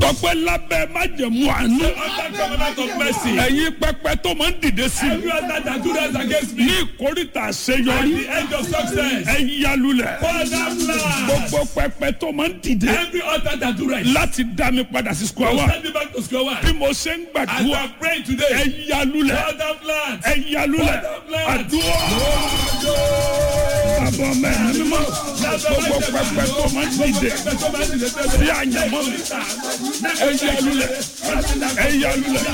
sọ pé lábẹ́ májẹ̀mú àánú. Under covenant of mercy. ẹ̀yin pẹpẹ tó máa ń dìde sí. Every altar that do that against me. ní ìkórìtà At àṣeyọrí. the end of success. ẹ yalulẹ̀. Father blast. gbogbo pẹpẹ tó máa ń dìde. Every altar that do right. láti dá mi padà sí square one. Send me back to square one. bí mo ṣe ń As gbàdúrà. I pray today. ẹ yalulẹ̀. Father blast. ẹ yalulẹ̀. àdúrà. àbọ̀ mẹ́rin mímọ́. gbogbo pẹpẹ tó máa ń dìde. sí àyànmọ́ mi. ẹ yalulẹ̀. ẹ yalulẹ̀.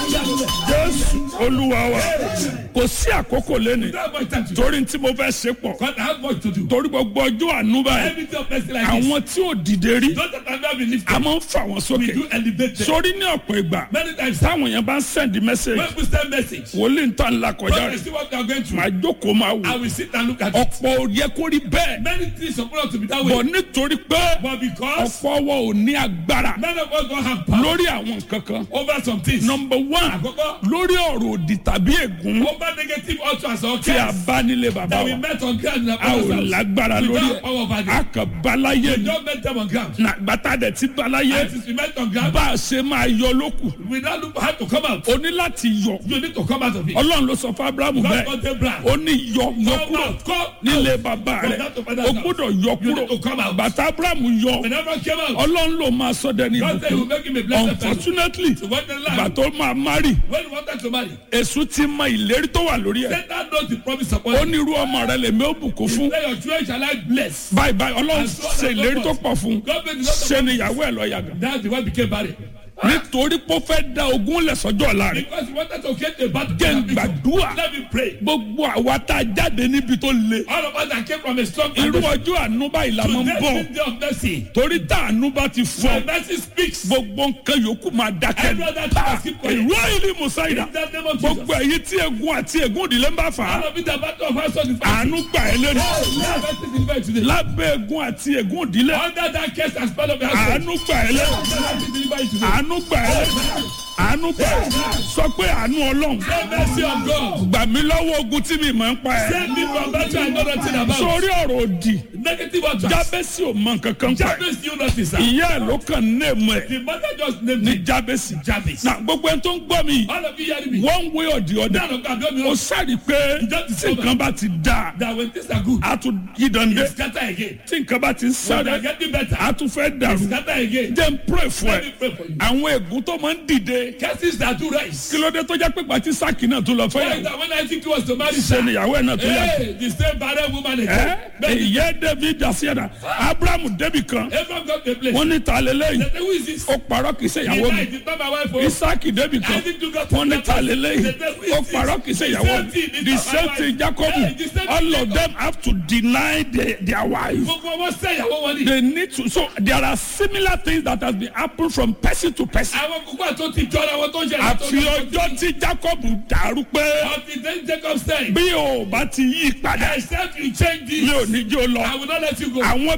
Jésù Olúwa wa. kò sí àkókò lẹ́nu. torí tí mo fẹ́ ṣe pọ̀. God, I have much to do. torí gbogbo ọjọ́ àánú báyìí. Every day of mercy like this. àwọn tí ò dìde rí. Those that have not been lifted. a máa ń fà wọ́n We sókè. do elevate them. sórí ní ọ̀pọ̀ ìgbà. Many times. táwọn èèyàn bá ń send message. When we send message. wòlíì ń tàn la kọjá When I rẹ̀. see what they are going through. màá jókòó máa I wò. will sit and look at it. ọ̀pọ̀ ò yẹ kó rí bẹ́ẹ̀. Many things supposed to be that way. bọ̀ nítorí pé But because ọ̀pọ̀ wọn ò ní agbára none of us don't have power lórí àwọn nǹkan kan. over some things. number one Àkọ́kọ́, lórí ọ̀rọ̀ òdì tàbí ègún over negative altars or tí a curse bá nílé bàbá that we wa. met on ground in our a ò father's house. lágbára We lórí don't have power over ẹ̀. them. a kàn balaye We ni. just met them on ground. nàgbàtà dẹ̀ ti balaye. And since we met on ground, bá a ṣe máa yọ lókù. we now look how to come out. o ní láti yọ. You need to come out of it. ọlọ́run ló sọ fún abrahamu God bẹ́ẹ̀. got them brand. ó ní yọ Come kúrò out. Come out. nílé bàbá From rẹ̀. that to father's o house. gbọ́dọ̀ yọ You need to kúrò. come out. bàtà abrahamu yọ. Whenever I came out, ọlọ́run ló máa sọ dẹni God said he will ìbùkún. make him a blessed person. unfortunately So when the ìgbà land, tó máa mari when he wanted to marry, èṣù ti mọ ìlérí tó wà lórí ẹ̀. Satan knows the promise upon ó him. ní irú ọmọ rẹ lèmi ó bùkún fún. Say your children shall I bless. báyìí báyìí ọlọ́run ṣe ìlérí tó pọ̀ fún. God made the Lord ṣe ni ìyàwó ẹ̀ lọ yàgàn. That's the one became barren. nítorí pé ó fẹ́ da ogún lẹ̀ sọ́jọ́ ọ̀la rẹ̀. Because he wanted to get a battle. jẹ́ ń gbàdúrà. Let me pray. gbogbo àwa tá a jáde níbi tó le. All of us that came from a strong irú foundation. ọjọ́ àánú báyìí la máa ń Today bọ̀. is the day of mercy. torí tá àánú bá ti fọ. When mercy speaks, gbogbo nǹkan yòókù máa dákẹ́ every other thing must keep quiet. ìlú ìlú musaida In the name of gbogbo Jesus. èyí tí egun àti egun ìdílé ń bá fà á All of it the battle of our soul is fighting. àánú gbà ẹ́ lẹ́nu Now mercy delivered today. lábẹ́ egun àti egun ìdílé Under that curse and spell of the household. àánú gbà ẹ́ lẹ́nu Mercy delivered today. àánú gbà ẹ́ lẹ́nu àánú gbà ẹ́ sọ pé àánú ọlọ́run The mercy of God. gbà mí lọ́wọ́ ogun tí mi máa ń pa ẹ́ Save me from battle I know nothing about. sórí ọ̀rọ̀ òdì Negative altars. jábẹ́sì ò mọ nǹkan kan pa ẹ́ Jabez knew nothing, sir. ìyá ẹ̀ ló kàn ní èmu ẹ̀ The mother just named ní him jábẹ́sì Jabez. na gbogbo ẹni tó ń gbọ́ mi All of you hearing me? one way or the other None of God, don't be ó wrong. sáré pé tí nǹkan bá ti dáa That when things are good, a tún yí dande you scatter again. tí nǹkan bá ti ń When they are sáré getting better, a tún fẹ́ dàrú scatter again. jẹ́ n pray fún Let ẹ me pray for you. àwọn ègún tó máa ń dìde Curses that do rise. kí ló dé tó jẹ́ pé pàtí sáàkì náà tó lọ fẹ́ Why is yàwó that when I think he was to marry, ṣe sir? níyàwó ẹ̀ náà tó yàtọ̀ Hey, the same barren woman ẹ again. Baby, ìyẹ́ david dasiada abrahamu débi kan Abraham got the place. wọ́n ní ta lélẹ́yìn They say, who is this? ó parọ́ kìí ṣe He ìyàwó mi lied, it's not my wife. Oh. isaki débi kan Isaac took out wọ́n ní the ta place. lélẹ́yìn They say, who ó is this? parọ́ kìí ṣe The ìyàwó same mi thing, the it's not same my thing wife. jacob Hey, the same all thing, of them have to deny their wife. Gbogbo wọn sẹ́ ìyàwó wọn ni. They need to. So there are similar things that has been happened from person to person. Àwọn kókó àti ti jọra wọn tó ń ṣe. àfi ọjọ́ tí Jacob dàrú pé Until then Jacob said, bí o bá ti yí padà except you change mi ò this, ní jẹ́ o lọ. I will not let you go. àwọn